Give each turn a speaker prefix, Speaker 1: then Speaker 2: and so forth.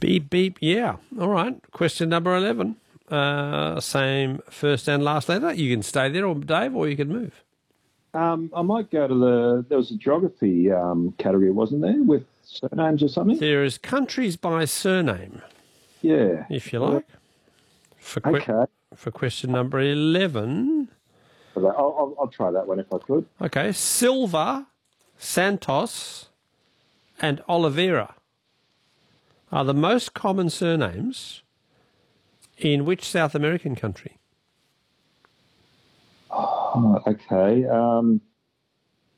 Speaker 1: Beep, beep, yeah. All right. Question number 11. Same first and last letter. You can stay there, or Dave, or you can move.
Speaker 2: I might go to there was a geography category, wasn't there, with surnames or something?
Speaker 1: There is countries by surname,
Speaker 2: Yeah.
Speaker 1: if you like.
Speaker 2: Okay.
Speaker 1: For question number 11.
Speaker 2: I'll try that one if I could.
Speaker 1: Okay. Silva, Santos, and Oliveira are the most common surnames in which South American country?
Speaker 2: Oh, okay.